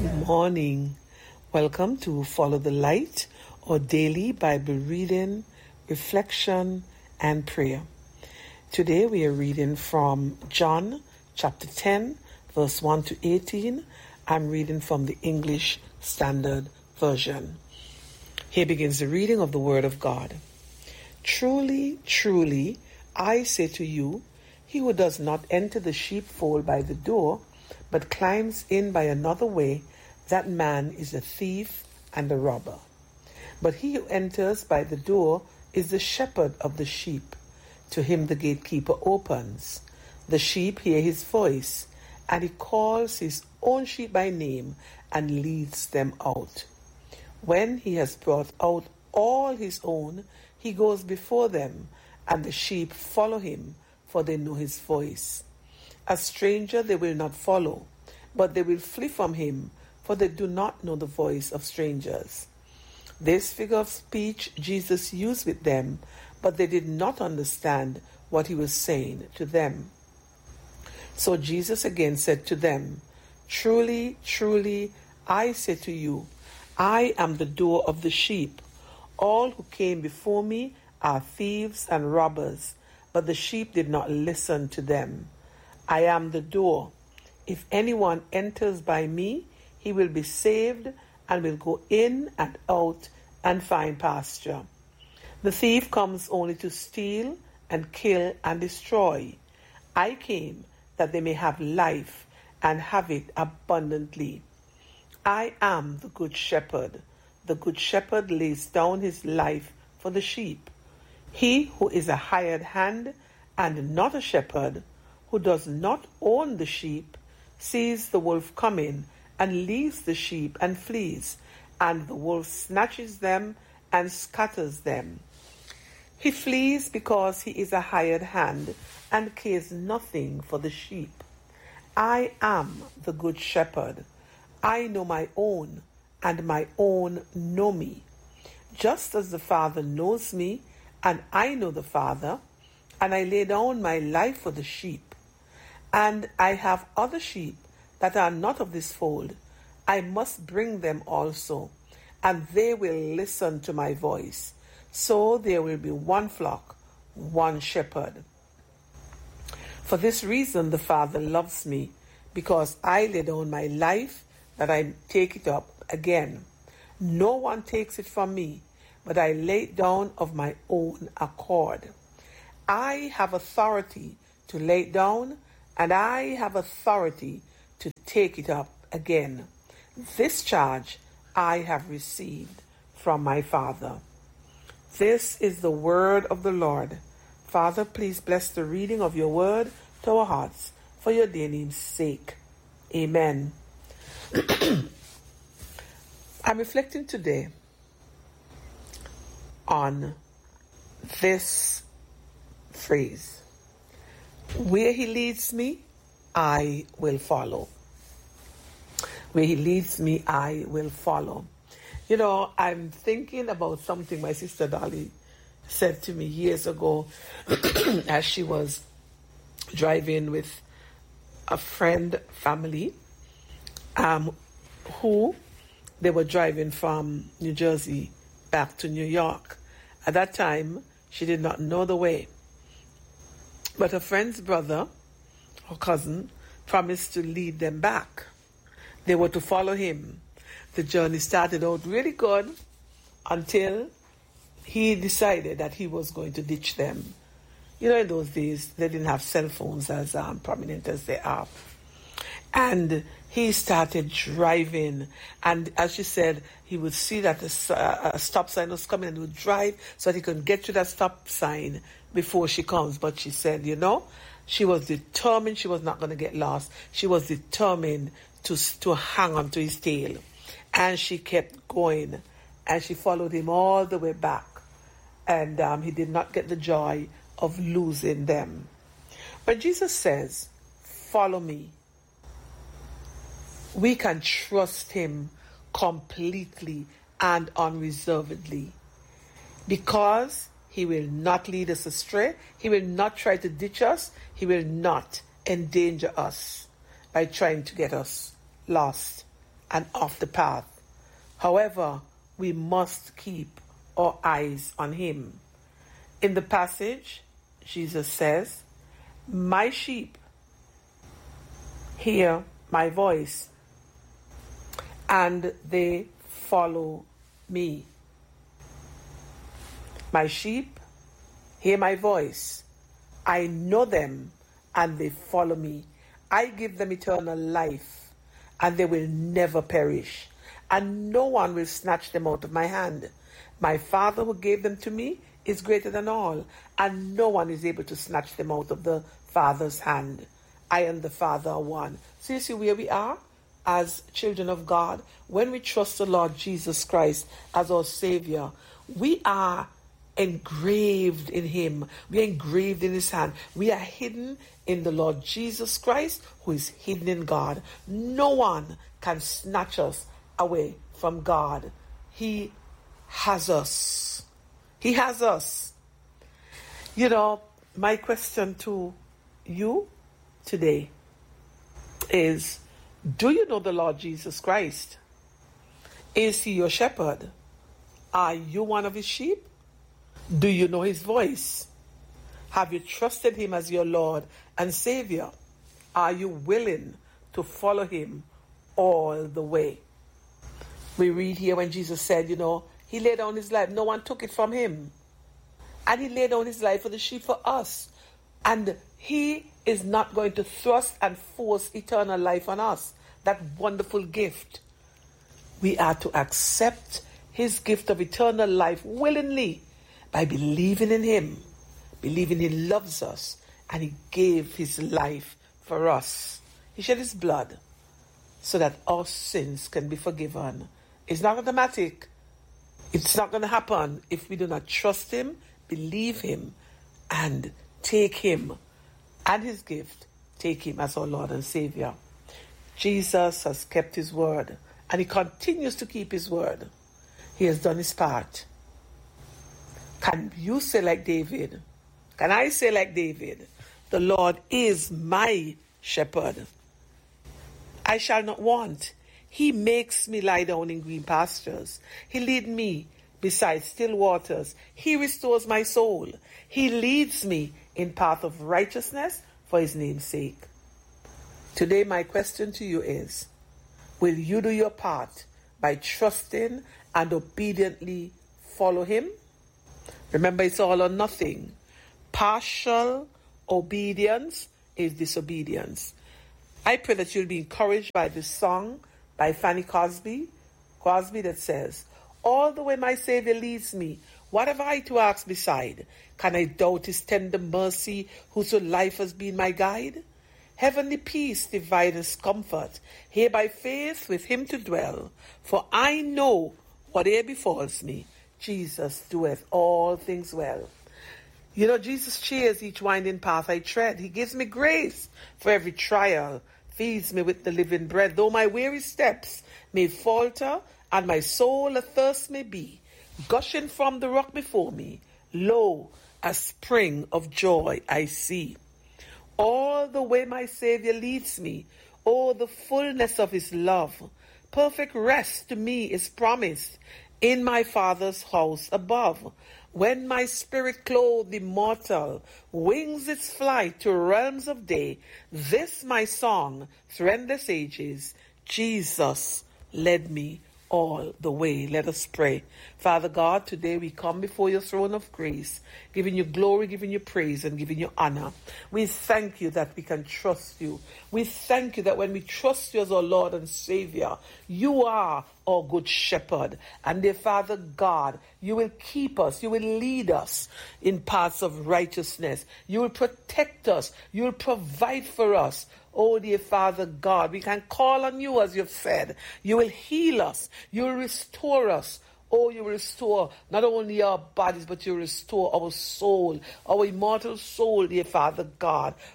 Good morning. Welcome to Follow the Light, or daily Bible reading, reflection, and prayer. Today we are reading from John chapter 10, verse 1 to 18. I'm reading from the English Standard Version. Here begins the reading of the Word of God. Truly, truly, I say to you, he who does not enter the sheepfold by the door, but climbs in by another way, that man is a thief and a robber. But he who enters by the door is the shepherd of the sheep. To him the gatekeeper opens. The sheep hear his voice, and he calls his own sheep by name and leads them out. When he has brought out all his own, he goes before them, and the sheep follow him, for they know his voice. A stranger they will not follow, but they will flee from him, for they do not know the voice of strangers. This figure of speech Jesus used with them, but they did not understand what he was saying to them. So Jesus again said to them, Truly, truly, I say to you, I am the door of the sheep. All who came before me are thieves and robbers, but the sheep did not listen to them. I am the door. If anyone enters by me, he will be saved and will go in and out and find pasture. The thief comes only to steal and kill and destroy. I came that they may have life and have it abundantly. I am the good shepherd. The good shepherd lays down his life for the sheep. He who is a hired hand and not a shepherd, who does not own the sheep, sees the wolf coming and leaves the sheep and flees, and the wolf snatches them and scatters them. He flees because he is a hired hand and cares nothing for the sheep. I am the good shepherd. I know my own, and my own know me. Just as the Father knows me, and I know the Father, and I lay down my life for the sheep. And I have other sheep that are not of this fold. I must bring them also, and they will listen to my voice. So there will be one flock, one shepherd. For this reason the Father loves me, because I lay down my life that I take it up again. No one takes it from me, but I lay it down of my own accord. I have authority to lay it down, and I have authority to take it up again. This charge I have received from my Father. This is the word of the Lord. Father, please bless the reading of your word to our hearts, for your dear name's sake. Amen. I'm reflecting today on this phrase. Where he leads me, I will follow. Where he leads me, I will follow. You know, I'm thinking about something my sister Dolly said to me years ago as she was driving with a friend family who they were driving from New Jersey back to New York. At that time, she did not know the way. But her friend's brother, her cousin, promised to lead them back. They were to follow him. The journey started out really good until he decided that he was going to ditch them. You know, in those days, they didn't have cell phones as prominent as they are. And he started driving. And as she said, he would see that a stop sign was coming and he would drive so that he could get to that stop sign before she comes. But she said, you know, she was determined she was not going to get lost. She was determined to hang on to his tail. And she kept going. And she followed him all the way back. And he did not get the joy of losing them. But Jesus says, follow me. We can trust him completely and unreservedly because he will not lead us astray. He will not try to ditch us. He will not endanger us by trying to get us lost and off the path. However, we must keep our eyes on him. In the passage, Jesus says, "My sheep hear my voice, and they follow me." My sheep hear my voice. I know them, and they follow me. I give them eternal life, and they will never perish, and no one will snatch them out of my hand. My Father who gave them to me is greater than all, and no one is able to snatch them out of the Father's hand. I and the Father are one. So you see where we are as children of God. When we trust the Lord Jesus Christ as our Savior, we are engraved in him. We are engraved in his hand. We are hidden in the Lord Jesus Christ, who is hidden in God. No one can snatch us away from God. He has us. He has us. You know, my question to you today is, do you know the Lord Jesus Christ? Is he your shepherd? Are you one of his sheep? Do you know his voice? Have you trusted him as your Lord and Savior? Are you willing to follow him all the way? We read here when Jesus said, he laid down his life. No one took it from him. And he laid down his life for the sheep, for us. And he is not going to thrust and force eternal life on us. That wonderful gift. We are to accept his gift of eternal life willingly by believing in him, believing he loves us, and he gave his life for us. He shed his blood so that our sins can be forgiven. It's not automatic. It's not going to happen if we do not trust him, believe him, and take him and his gift, take him as our Lord and Savior. Jesus has kept his word, and he continues to keep his word. He has done his part. Can you say like David? Can I say like David? The Lord is my shepherd. I shall not want. He makes me lie down in green pastures. He leads me beside still waters. He restores my soul. He leads me in path of righteousness for his name's sake. Today my question to you is, will you do your part by trusting and obediently follow him? Remember, it's all or nothing. Partial obedience is disobedience. I pray that you'll be encouraged by this song by Fanny Crosby that says, "All the way my Savior leads me, what have I to ask beside? Can I doubt his tender mercy, whose whole life has been my guide? Heavenly peace, divinest comfort, here by faith with him to dwell. For I know whate'er befalls me, Jesus doeth all things well." Jesus cheers each winding path I tread. He gives me grace for every trial, feeds me with the living bread. Though my weary steps may falter, and my soul athirst may be, gushing from the rock before me, lo, a spring of joy I see. All the way my Savior leads me, oh, the fullness of his love. Perfect rest to me is promised in my Father's house above. When my spirit clothed immortal wings its flight to realms of day, this my song through endless ages, Jesus led me all the way. Let us pray. Father God, today we come before your throne of grace, giving you glory, giving you praise, and giving you honor. We thank you that we can trust you. We thank you that when we trust you as our Lord and Savior, you are our good shepherd. And dear Father God, you will keep us, you will lead us in paths of righteousness. You will protect us, you will provide for us. Oh, dear Father God, we can call on you as you've said. You will heal us. You will restore us. Oh, you will restore not only our bodies, but you will restore our soul, our immortal soul, dear Father God.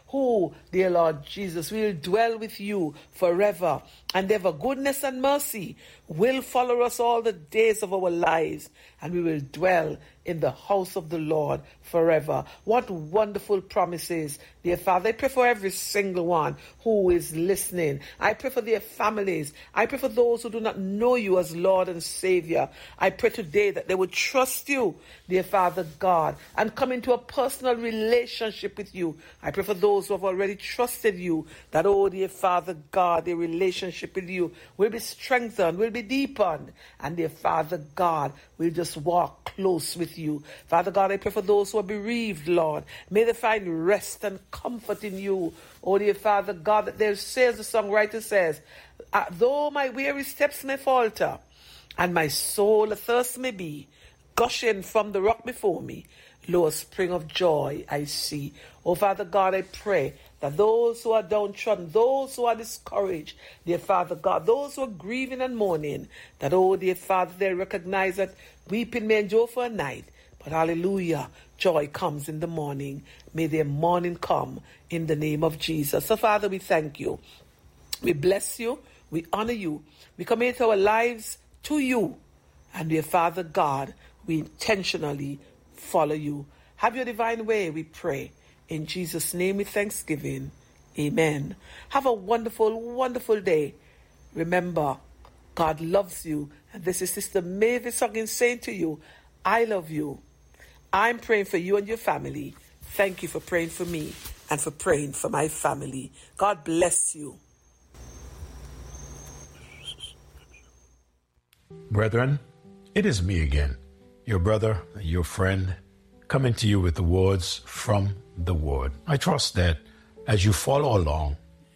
who, dear Lord Jesus, will dwell with you forever and ever. Goodness and mercy will follow us all the days of our lives, and we will dwell in the house of the Lord forever. What wonderful promises, dear Father. I pray for every single one who is listening. I pray for their families. I pray for those who do not know you as Lord and Savior. I pray today that they would trust you, dear Father God, and come into a personal relationship with you. I pray for those who have already trusted you, that, oh, dear Father God, their relationship with you will be strengthened, will be deepened, and dear Father God, will just walk close with you. Father God, I pray for those who are bereaved, Lord. May they find rest and comfort in you. Oh, dear Father God, that there says, the songwriter says, though my weary steps may falter, and my soul athirst may be, gushing from the rock before me, lo, a spring of joy I see. Oh, Father God, I pray that those who are downtrodden, those who are discouraged, dear Father God, those who are grieving and mourning, that, oh, dear Father, they recognize that weeping may endure for a night, but hallelujah, joy comes in the morning. May their morning come in the name of Jesus. So, Father, we thank you. We bless you. We honor you. We commit our lives to you. And dear Father God, we intentionally follow you. Have your divine way, we pray. In Jesus' name with thanksgiving. Amen. Have a wonderful, wonderful day. Remember, God loves you. And this is Sister Mavis Huggins saying to you, I love you. I'm praying for you and your family. Thank you for praying for me and for praying for my family. God bless you. Brethren, it is me again, your brother, your friend, coming to you with the words from the Word. I trust that as you follow along,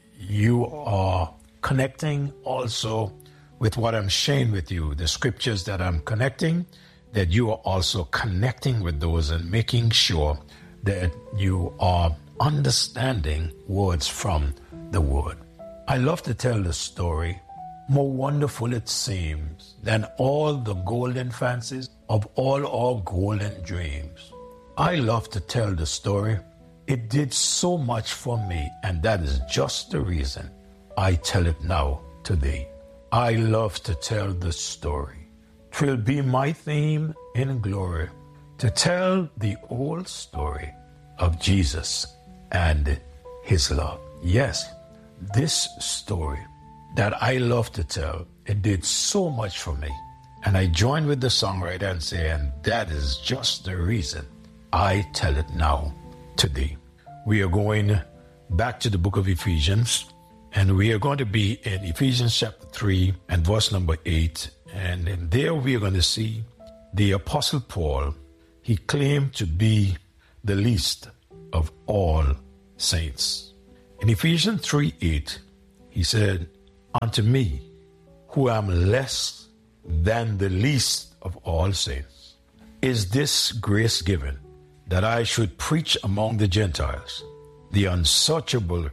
you are connecting also with what I'm sharing with you, the scriptures that I'm connecting, that you are also connecting with those and making sure that you are understanding words from the Word. I love to tell the story. More wonderful it seems than all the golden fancies of all our golden dreams. I love to tell the story. It did so much for me, and that is just the reason I tell it now to thee. I love to tell the story. 'Twill be my theme in glory to tell the old story of Jesus and his love. Yes, this story that I love to tell, it did so much for me. And I join with the songwriter and say, and that is just the reason I tell it now to thee. We are going back to the book of Ephesians, and we are going to be in Ephesians chapter 3 and verse number 8. And in there we are going to see the Apostle Paul. He claimed to be the least of all saints. In Ephesians 3:8, he said, unto me, who am less than the least of all saints, is this grace given, that I should preach among the Gentiles the unsearchable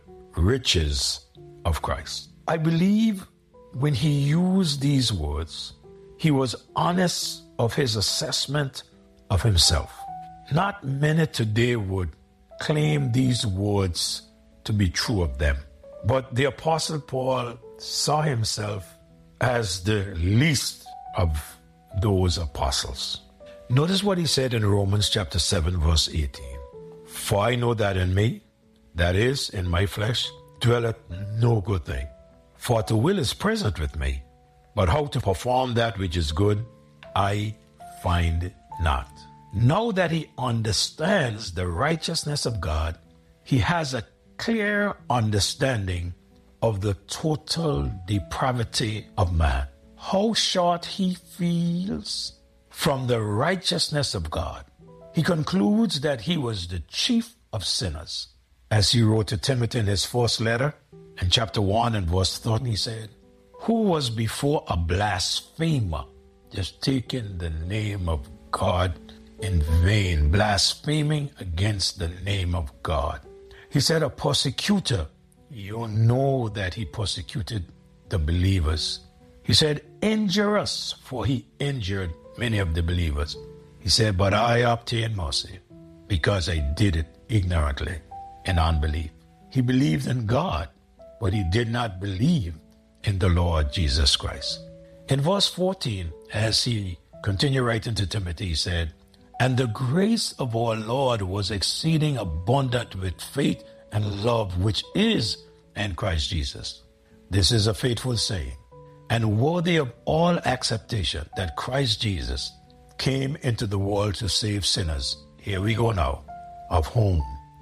riches of Christ. I believe when he used these words, he was honest of his assessment of himself. Not many today would claim these words to be true of them. But the Apostle Paul saw himself as the least of those apostles. Notice what he said in Romans chapter 7, verse 18. For I know that in me, that is, in my flesh, dwelleth no good thing. For the will is present with me, but how to perform that which is good, I find not. Now that he understands the righteousness of God, he has a clear understanding of the total depravity of man. How short he feels from the righteousness of God. He concludes that he was the chief of sinners. As he wrote to Timothy in his first letter, in chapter 1 and verse 13, he said, who was before a blasphemer, just taking the name of God in vain, blaspheming against the name of God. He said, a persecutor. You know that he persecuted the believers. He said, injurious, for he injured many of the believers. He said, but I obtained mercy because I did it ignorantly in unbelief. He believed in God, but he did not believe in the Lord Jesus Christ. In verse 14, as he continued writing to Timothy, he said, "And the grace of our Lord was exceeding abundant with faith and love, which is in Christ Jesus." This is a faithful saying and worthy of all acceptation, that Christ Jesus came into the world to save sinners. Here we go now, of whom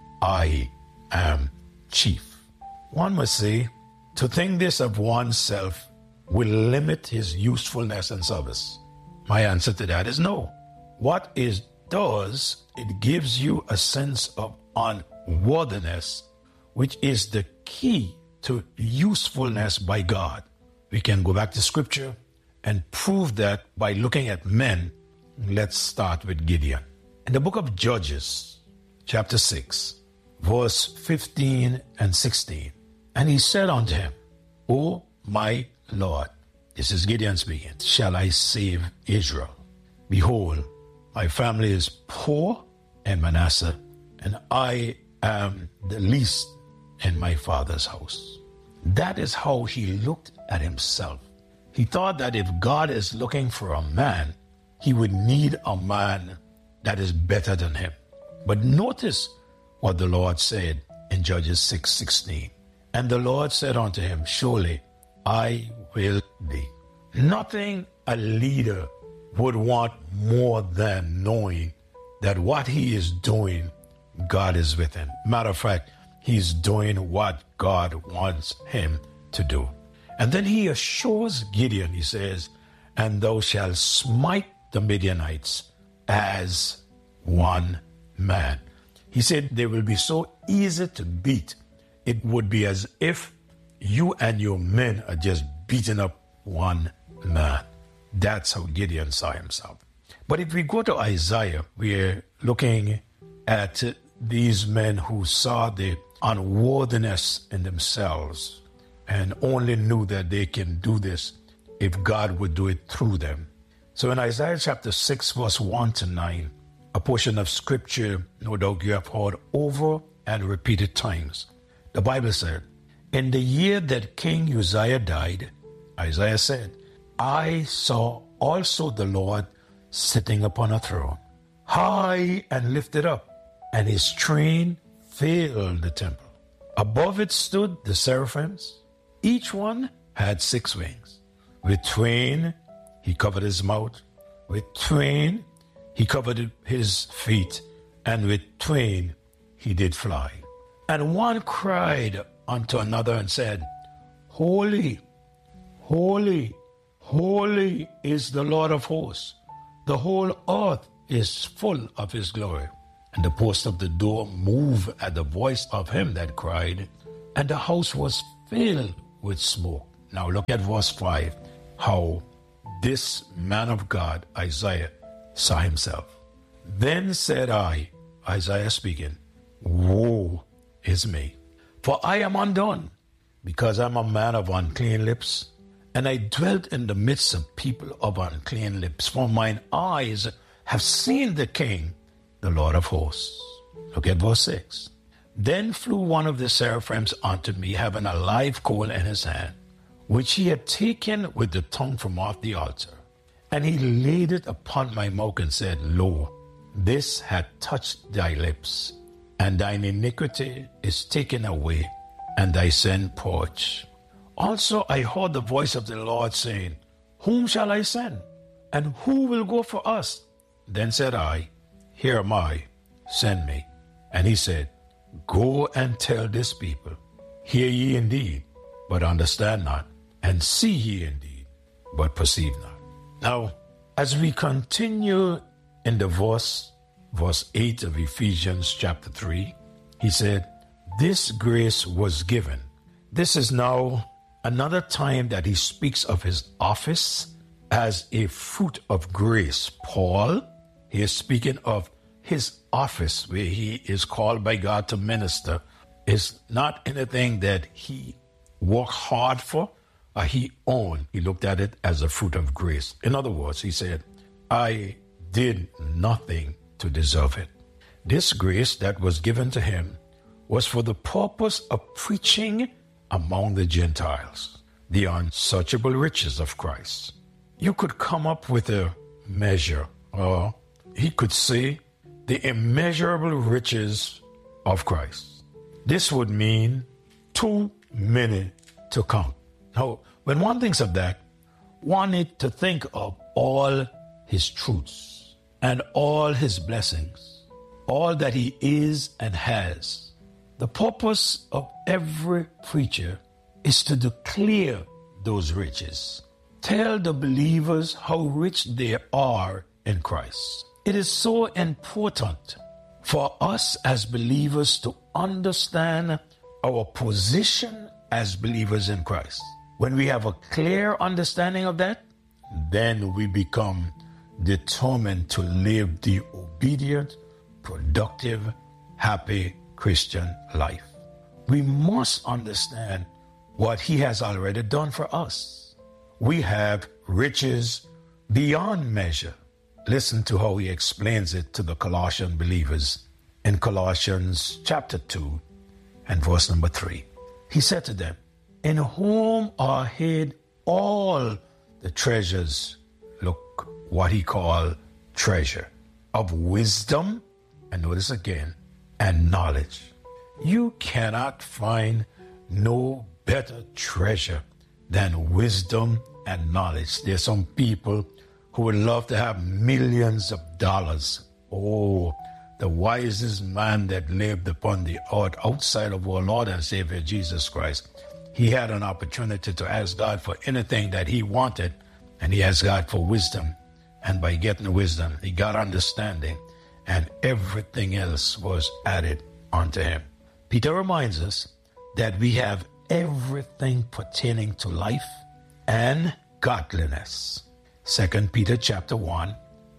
I am chief. One must say, to think this of oneself will limit his usefulness and service. My answer to that is no. What it does, it gives you a sense of unworthiness, which is the key to usefulness by God. We can go back to scripture and prove that by looking at men. Let's start with Gideon. In the book of Judges, chapter 6, verse 15 and 16, "And he said unto him, O my Lord," this is Gideon speaking, "shall I save Israel? Behold, my family is poor in Manasseh, and I am the least in my father's house." That is how he looked at himself. He thought that if God is looking for a man, he would need a man that is better than him. But notice what the Lord said in Judges 6:16. "And the Lord said unto him, Surely I will be." Nothing a leader would want more than knowing that what he is doing, God is with him. Matter of fact, he's doing what God wants him to do. And then he assures Gideon, he says, "And thou shalt smite the Midianites as one man." He said they will be so easy to beat. It would be as if you and your men are just beating up one man. That's how Gideon saw himself. But if we go to Isaiah, we're looking at these men who saw the unworthiness in themselves and only knew that they can do this if God would do it through them. So in Isaiah chapter 6, verse 1 to 9, a portion of scripture no doubt you have heard over and repeated times. The Bible said, "In the year that King Uzziah died," Isaiah said, "I saw also the Lord sitting upon a throne, high and lifted up, and his train filled the temple. Above it stood the seraphims. Each one had 6 wings. With twain he covered his mouth, with twain he covered his feet, and with twain he did fly. And one cried unto another and said, Holy, holy, holy is the Lord of hosts. The whole earth is full of his glory." And the post of the door moved at the voice of him that cried, and the house was filled with smoke. Now look at verse 5, how this man of God, Isaiah, saw himself. "Then said I," Isaiah speaking, "Woe is me, for I am undone, because I am a man of unclean lips, and I dwelt in the midst of people of unclean lips. For mine eyes have seen the King, the Lord of hosts." Look at verse 6. "Then flew one of the seraphims unto me, having a live coal in his hand, which he had taken with the tongue from off the altar. And he laid it upon my mouth and said, Lo, this hath touched thy lips, and thine iniquity is taken away, and thy sin purged. Also I heard the voice of the Lord saying, Whom shall I send? And who will go for us? Then said I, Here am I, send me. And he said, Go and tell this people, Hear ye indeed, but understand not, and see ye indeed, but perceive not. Now, as we continue in the verse 8 of Ephesians chapter 3, he said, This grace was given. This is now another time that he speaks of his office as a fruit of grace. Paul, he is speaking of his office where he is called by God to minister. Is not anything that he worked hard for or he owned. He looked at it as a fruit of grace. In other words, he said, I did nothing to deserve it. This grace that was given to him was for the purpose of preaching among the Gentiles the unsearchable riches of Christ. You could come up with a measure, or he could say the immeasurable riches of Christ. This would mean too many to count. Now, when one thinks of that, one needs to think of all his truths and all his blessings, all that he is and has. The purpose of every preacher is to declare those riches. Tell the believers how rich they are in Christ. It is so important for us as believers to understand our position as believers in Christ. When we have a clear understanding of that, then we become determined to live the obedient, productive, happy Christian life. We must understand what he has already done for us. We have riches beyond measure. Listen to how he explains it to the Colossian believers in Colossians chapter 2 and verse number 3. He said to them, in whom are hid all the treasures, look what he called treasure, of wisdom, and notice again, and knowledge. You cannot find no better treasure than wisdom and knowledge. There's some people who would love to have millions of dollars. Oh, the wisest man that lived upon the earth outside of our Lord and Savior Jesus Christ. He had an opportunity to ask God for anything that he wanted, and he asked God for wisdom. And by getting wisdom, he got understanding, and everything else was added unto him. Peter reminds us that we have everything pertaining to life and godliness. 2 Peter chapter 1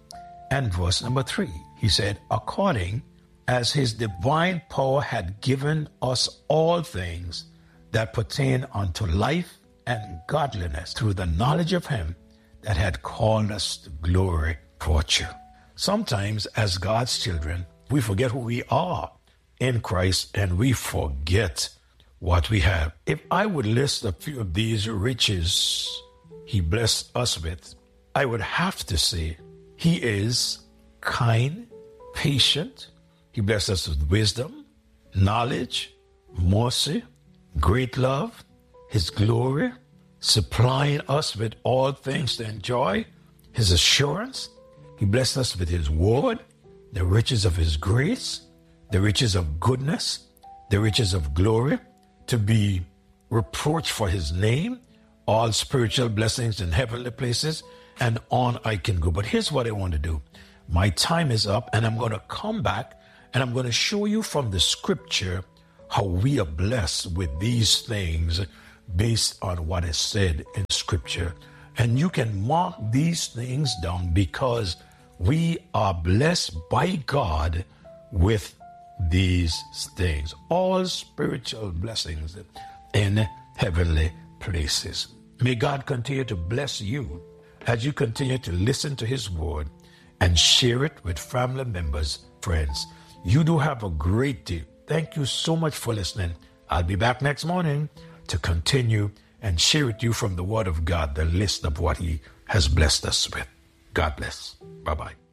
and verse number 3. He said, according as his divine power had given us all things that pertain unto life and godliness through the knowledge of him that had called us to glory, virtue. Sometimes as God's children, we forget who we are in Christ and we forget what we have. If I would list a few of these riches he blessed us with, I would have to say he is kind, patient. He blessed us with wisdom, knowledge, mercy, great love, his glory, supplying us with all things to enjoy, his assurance. He blessed us with his word, the riches of his grace, the riches of goodness, the riches of glory, to be reproached for his name, all spiritual blessings in heavenly places, and on I can go. But here's what I want to do. My time is up, and I'm going to come back, and I'm going to show you from the scripture how we are blessed with these things based on what is said in scripture. And you can mark these things down because we are blessed by God with these things, all spiritual blessings in heavenly places. May God continue to bless you as you continue to listen to his word and share it with family members, friends. You do have a great day. Thank you so much for listening. I'll be back next morning to continue and share with you from the word of God the list of what he has blessed us with. God bless. Bye-bye.